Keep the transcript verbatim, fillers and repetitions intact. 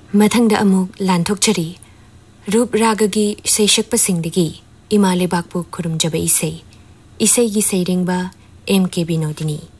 मथंगदा अमुक लांथोकचरी रूप रागगी सैशक्पसिंगदगी इमा लेबाकपु खुरुमजब इसै इसैगी सैरेंगबा एम के विनोदिनी।